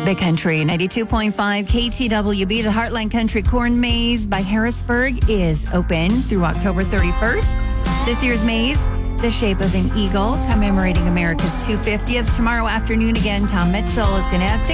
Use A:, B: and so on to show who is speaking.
A: Big Country 92.5 KTWB. The Heartland Country Corn Maze by Harrisburg is open through October 31st. This year's maze, the shape of an eagle, commemorating America's 250th. Tomorrow afternoon again, Tom Mitchell is going to have tickets